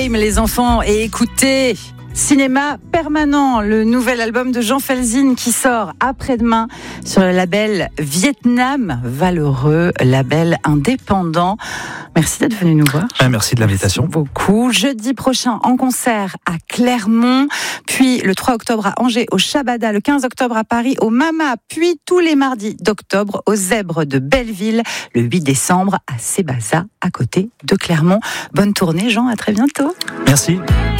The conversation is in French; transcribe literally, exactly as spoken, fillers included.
Les enfants, et écoutez, Cinéma Permanent, le nouvel album de Jean Felzine qui sort après-demain sur le label Vietnam Valeureux, label indépendant. Merci d'être venu nous voir. Ah, merci de l'invitation. Merci beaucoup. Jeudi prochain en concert à Clermont, puis le trois octobre à Angers au Shabada, le quinze octobre à Paris au Mama, puis tous les mardis d'octobre aux Zèbres de Belleville, le huit décembre à Sébaza à côté de Clermont. Bonne tournée Jean, à très bientôt. Merci.